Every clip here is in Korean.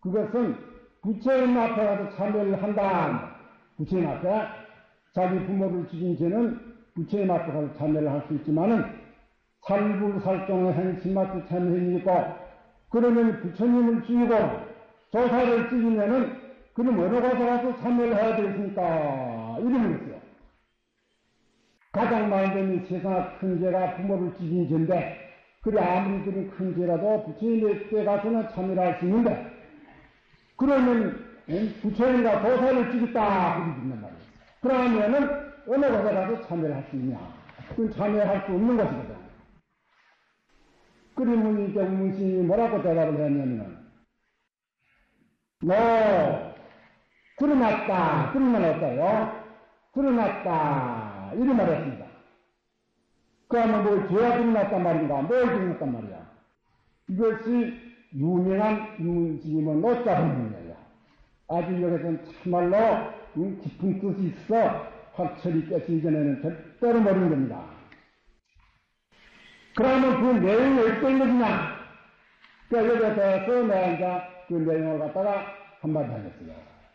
그것은 부처님 앞에 가서 참여를 한다. 부처님 앞에 자기 부모를 죽인 죄는 부처님 앞에 가서 참여를 할 수 있지만은 살불살종의 행심마트 참여행위 있고 그러면 부처님을 죽이고 조사를 죽이면은 그럼 어느 곳에 가서 참여를 해야 되겠습니까? 이런 거죠. 가장 많이 되는 세상 큰 죄가 부모를 죽인 죄인데 그래 아무리 그런 큰 죄라도 부처님의 때 가서는 참여를 할 수 있는데 그러면 부처님과 도사를 죽였다 그렇게 듣는 말이에요. 그러면은 어느 곳에 가서 참여를 할 수 있냐? 그건 참여할 수 없는 것이거든. 그러면 이제 우문스님이 뭐라고 대답을 했냐면은 너 드러났다. 그러면 어때요? 드러났다. 이런 말을 했습니다. 그러면 뭐 죄가 드러났단 말인가? 뭘 드러났단 말이야? 이것이 유명한 우문스님의 노자본문이에요. 아주 여기서는 참말로 깊은 뜻이 있어 확철이 깨지기 전에는 절대로 모르는 겁니다. 그러면 그 내용이 어떤 것이냐? 그러니까 여기에 대해서 내가 이제 그 내용을 갖다가 한마디 하겠어요.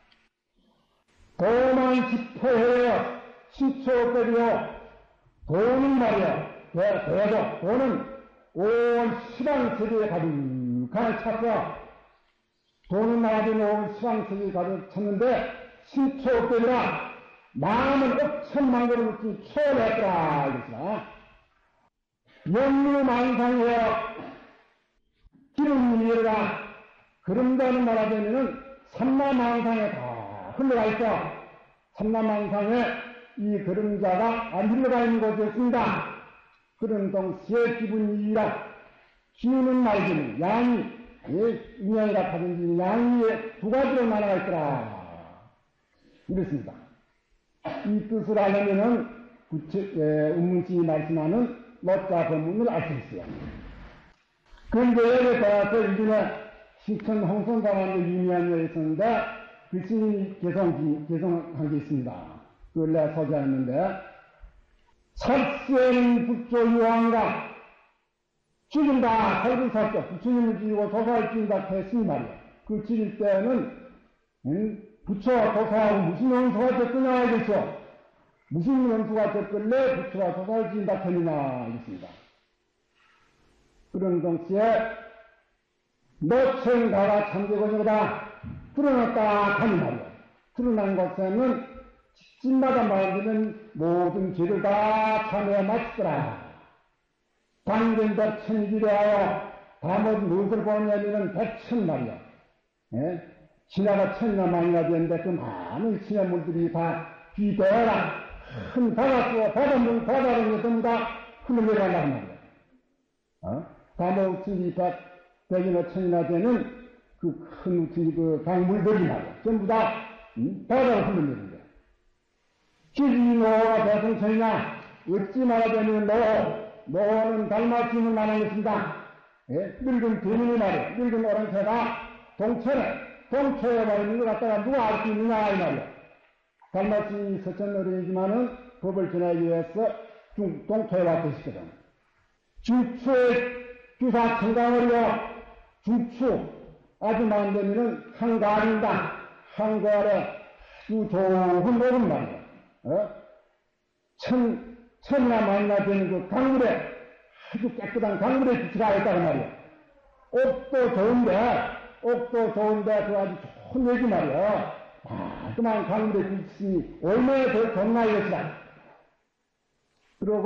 도만 지포해요. 신초업법이요. 돈은 말이요. 대도 돈은 온 시방세계에 가득하게 찼어. 돈은 나가지고 온 시방세계에 가득 찼는데 신초업법이라 마음은 억천만 그릇 초월했더라. 이것이라. 연루만상이여 기름 위에가 그런다는 말하자면은 삼라만상에 다 흘러가 있어. 삼라만상에 이 그림자가 안 흘러가 있는 곳이 있습니다. 그런 동시에 기분이라 기운은 말이지 양이 인양이라 하든지 양이 두 가지로 나눠가 있더라. 이렇습니다. 이 뜻을 알려면은 운문신이 말씀하는 노자 법문을 알 수 있어요. 그런데 여기에 따라서 이전에 신천 홍선사라는 유명한 일이 있었는데 그 스님이 개성한 게 있습니다. 그걸 내가 소개하는데 살생 부조 유황가 죽인다 살불살조 부처님을 죽이고 도사를 죽인다 했으니 말이야. 그 죽일 때는 부처 도사하고 무슨 원수가 됐느냐 이거죠. 무슨 원수가 됐길래 부처가 도사를 죽인다 했느냐 이것입니다. 그런 동시에 노천가가 참되고자보다 드러났다 하는 말이야. 드러난 곳에는 집집마다 말하는 모든 죄를 다 참여해 마치더라. 당근도 천기대하여 다 모든 무엇을 보느냐면 백천 말이야. 예? 신하가 천이나 만이나 되는데 그 많은 신하물들이 다 귀대하라. 큰 바다, 바다를 전부 다 흘러내려간다는 말이야. 다 모든 백이나 천이나 되는 그 큰 그 강물들이 말이야. 전부 다 바다로 흘러내린다. 기지노가 대성천이냐 어찌 말하자면 노는 달마침을 말하는 것입니다. 예? 늙은 대민이 말이야. 늙은 오랑캐가 동체에 말하는 것 갖다가 누가 알 수 있느냐 이 말이야. 달마침이 서천 어린이지만은 법을 전하기 위해서 동체에 왔듯이거든. 중추의 주사 청강을요 중추 아주 많은 데면은 한가알입니다. 한가알에 아주 좋은 녹은 말이야. 천이나 만이나 되는 그 강물에 아주 깨끗한 강물에 빛이 가 있다고 말이야. 옥도 좋은데 그 아주 좋은 얘기 말이야. 그만 강물에 빛이 얼마나 더 좋나 이것이다. 그리고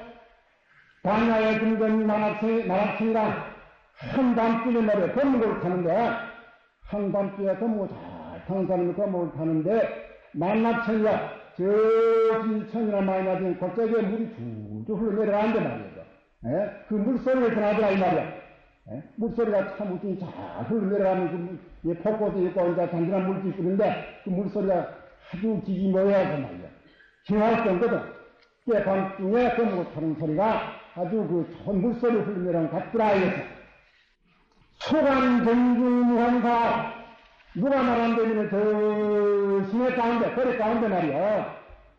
광야에 등던 만학생이랑 한밤중에 말이야 건목을 타는데 한밤중에 건목을 잘 타는 사람이 건목을 타는데 만납천이야 저 천이나 많이나 된 골짜기에 물이 줄줄 흘러내려가는데 말이야. 그 물소리가 전하더라 이 말이야. 물소리가 참 웃긴 잘 흘러내려가는 그 폭포도 있고 이제 단단한 물도 있는데 그 물소리가 아주 기기 모여서 말이야. 징할 정도든 꽤 밤중에 건목을 타는 소리가 아주 그 좋은 물소리 흘러내려가는 것 같더라 이거죠. 소관 정중무한사 누가 말한다면 저 심해 가운데 거리 가운데 말이야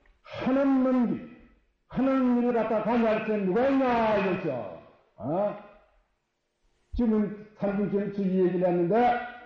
하는 일을 갖다 관여할 때 누가 있냐 이거죠. 지금 삼중전치 이 얘기를 했는데